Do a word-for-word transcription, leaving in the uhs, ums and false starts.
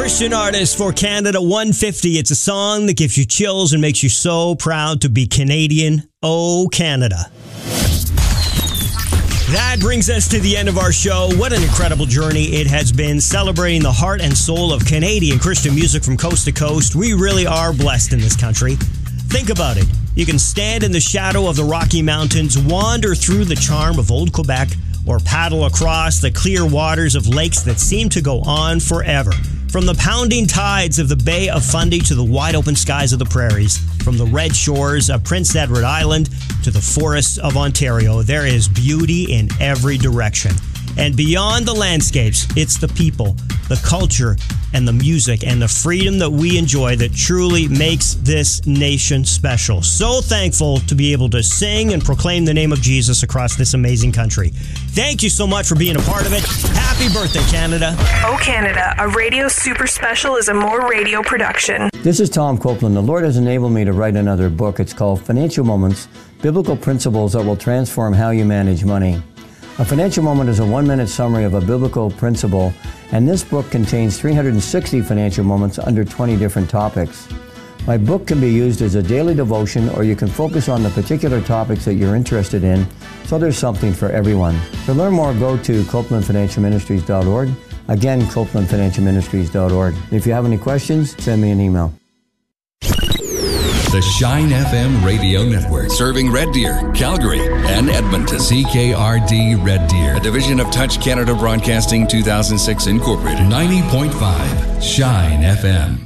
Christian artist for Canada one fifty. It's a song that gives you chills and makes you so proud to be Canadian. Oh, Canada. That brings us to the end of our show. What an incredible journey it has been, celebrating the heart and soul of Canadian Christian music from coast to coast. We really are blessed in this country. Think about it. You can stand in the shadow of the Rocky Mountains, wander through the charm of Old Quebec, or paddle across the clear waters of lakes that seem to go on forever. From the pounding tides of the Bay of Fundy to the wide-open skies of the prairies, from the red shores of Prince Edward Island to the forests of Ontario, there is beauty in every direction. And beyond the landscapes, it's the people, the culture, and the music, and the freedom that we enjoy that truly makes this nation special. So thankful to be able to sing and proclaim the name of Jesus across this amazing country. Thank you so much for being a part of it. Happy birthday, Canada. Oh, Canada, a radio super special is a More Radio production. This is Tom Copeland. The Lord has enabled me to write another book. It's called Financial Moments, Biblical Principles That Will Transform How You Manage Money. A financial moment is a one-minute summary of a biblical principle, and this book contains three hundred sixty financial moments under twenty different topics. My book can be used as a daily devotion, or you can focus on the particular topics that you're interested in, so there's something for everyone. To learn more, go to copeland financial ministries dot org. Again, copeland financial ministries dot org. If you have any questions, send me an email. The Shine F M Radio Network, serving Red Deer, Calgary, and Edmonton. C K R D Red Deer, a division of Touch Canada Broadcasting two thousand six Incorporated. ninety point five Shine F M.